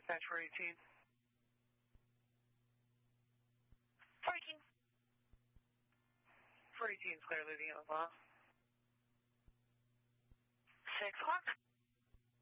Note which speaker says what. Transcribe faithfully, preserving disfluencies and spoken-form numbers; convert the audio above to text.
Speaker 1: Match for eighteen.
Speaker 2: For eighteen.
Speaker 1: For eighteen, clear leading Omaha.
Speaker 2: Six o'clock.